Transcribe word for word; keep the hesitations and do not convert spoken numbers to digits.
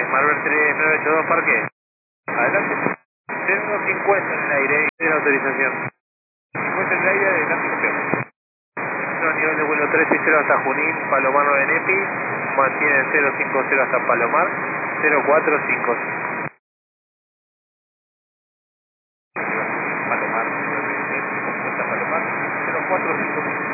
Marvel tres nueve ocho dos, parque. Adelante. cero cincuenta en el aire, tiene autorización. cincuenta en el aire, adelante, campeón. A nivel de vuelo tres cero hasta Junín, Palomar nueve Nepi, mantiene cero cinco cero hasta Palomar, cero cuatro cinco cinco. Palomar nueve Nepi, hasta Palomar, cero cuatro cinco cinco.